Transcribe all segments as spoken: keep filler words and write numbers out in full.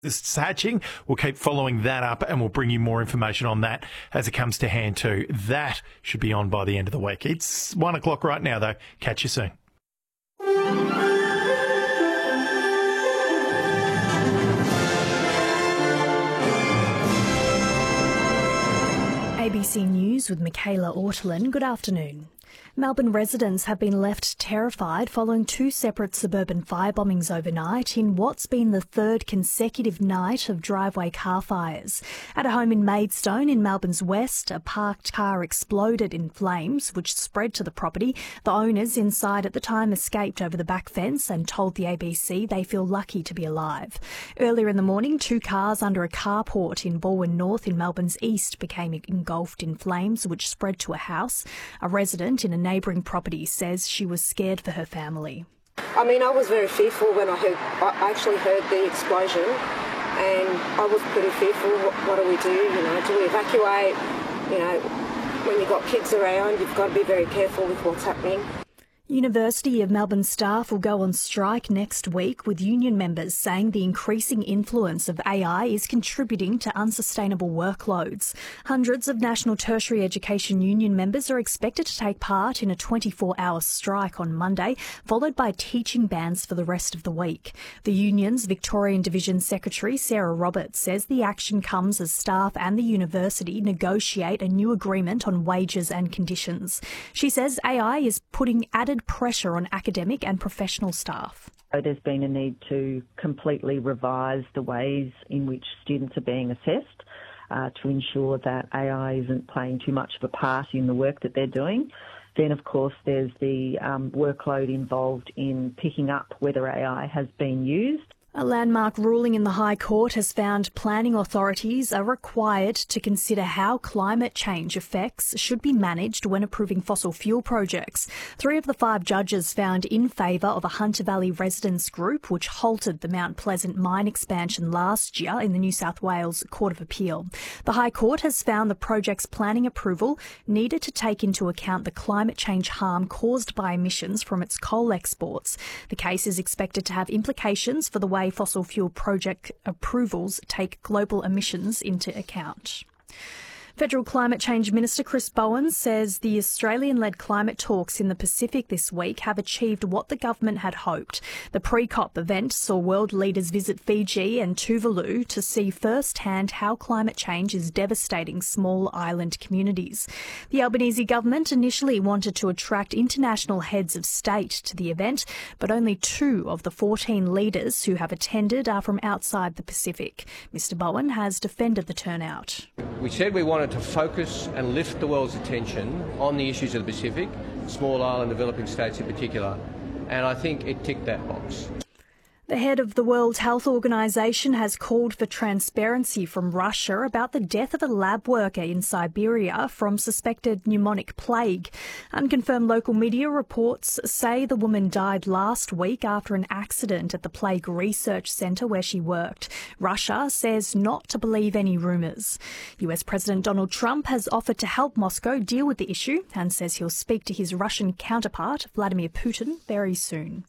This hatching. We'll keep following that up and we'll bring you more information on that as it comes to hand too. That should be on by the end of the week. It's one o'clock right now though. Catch you soon. A B C News with Michaela Ortolin. Good afternoon. Melbourne residents have been left terrified following two separate suburban fire bombings overnight in what's been the third consecutive night of driveway car fires. At a home in Maidstone in Melbourne's west, a parked car exploded in flames, which spread to the property. The owners inside at the time escaped over the back fence and told the A B C they feel lucky to be alive. Earlier in the morning, two cars under a carport in Balwyn North in Melbourne's east became engulfed in flames, which spread to a house. A resident in a neighbouring property says she was scared for her family. I mean, I was very fearful when I heard, I actually heard the explosion, and I was pretty fearful. What, what do we do? You know, do we evacuate? You know, when you've got kids around, you've got to be very careful with what's happening. University of Melbourne staff will go on strike next week, with union members saying the increasing influence of A I is contributing to unsustainable workloads. Hundreds of national tertiary education union members are expected to take part in a twenty-four hour strike on Monday, followed by teaching bans for the rest of the week. The union's Victorian Division Secretary Sarah Roberts says the action comes as staff and the university negotiate a new agreement on wages and conditions. She says A I is putting added pressure on academic and professional staff. There's been a need to completely revise the ways in which students are being assessed uh, to ensure that A I isn't playing too much of a part in the work that they're doing. Then, of course, there's the um, workload involved in picking up whether A I has been used. A landmark ruling in the High Court has found planning authorities are required to consider how climate change effects should be managed when approving fossil fuel projects. Three of the five judges found in favour of a Hunter Valley residents group which halted the Mount Pleasant mine expansion last year in the New South Wales Court of Appeal. The High Court has found the project's planning approval needed to take into account the climate change harm caused by emissions from its coal exports. The case is expected to have implications for the way fossil fuel project approvals take global emissions into account. Federal Climate Change Minister Chris Bowen says the Australian-led climate talks in the Pacific this week have achieved what the government had hoped. The pre-COP event saw world leaders visit Fiji and Tuvalu to see firsthand how climate change is devastating small island communities. The Albanese government initially wanted to attract international heads of state to the event, but only two of the fourteen leaders who have attended are from outside the Pacific. Mr Bowen has defended the turnout. We said we wanted to focus and lift the world's attention on the issues of the Pacific, small island developing states in particular, and I think it ticked that box. The head of the World Health Organization has called for transparency from Russia about the death of a lab worker in Siberia from suspected pneumonic plague. Unconfirmed local media reports say the woman died last week after an accident at the Plague Research Centre where she worked. Russia says not to believe any rumours. U S President Donald Trump has offered to help Moscow deal with the issue and says he'll speak to his Russian counterpart, Vladimir Putin, very soon.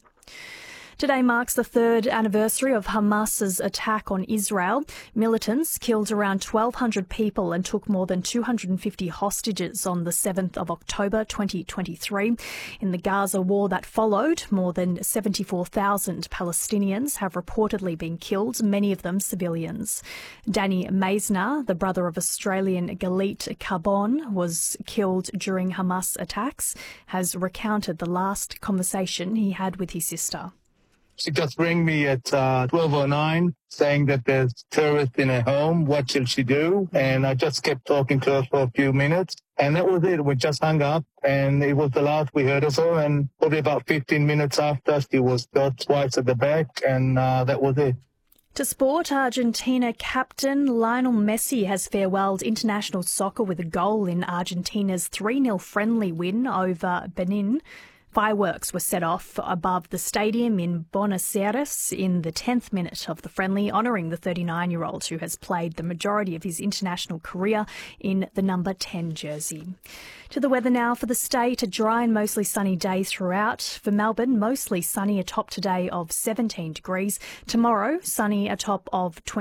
Today marks the third anniversary of Hamas's attack on Israel. Militants killed around twelve hundred people and took more than two hundred fifty hostages on the seventh of October twenty twenty-three. In the Gaza war that followed, more than seventy-four thousand Palestinians have reportedly been killed, many of them civilians. Danny Meisner, the brother of Australian Galit Carbon, was killed during Hamas attacks, has recounted the last conversation he had with his sister. She just rang me at uh, twelve oh nine saying that there's terrorists in her home. What shall she do? And I just kept talking to her for a few minutes. And that was it. We just hung up. And it was the last we heard of her. And probably about fifteen minutes after, she was shot twice at the back. And uh, that was it. To sport, Argentina captain Lionel Messi has farewelled international soccer with a goal in Argentina's three nil friendly win over Benin. Fireworks were set off above the stadium in Buenos Aires in the tenth minute of the friendly, honouring the thirty-nine-year-old who has played the majority of his international career in the number ten jersey. To the weather now for the state, a dry and mostly sunny day throughout. For Melbourne, mostly sunny, a top today of seventeen degrees. Tomorrow, sunny, a top of twenty.